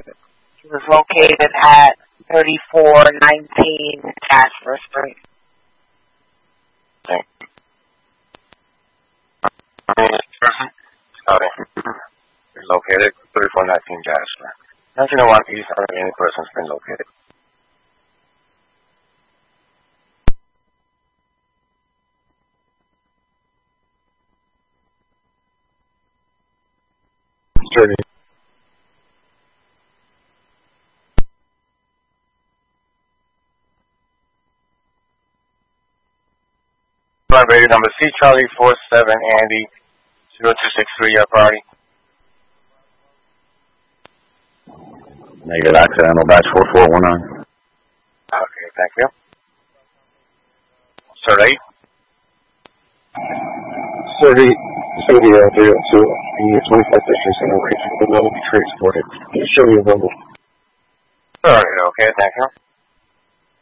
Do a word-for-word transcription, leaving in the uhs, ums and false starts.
He was located at thirty-four nineteen Jasper Street. Thank you. Is located thirty-four nineteen Jasper. nine zero one East, are any persons been located? Thirty. Radio number C Charlie four seven Andy zero two six three, your party. Negative accidental batch four four one nine. Okay, thank you. Sir eight. Sir eight, three oh two, the twenty-five district center region will not be transported. Show me a bubble. Alright, okay, thank you.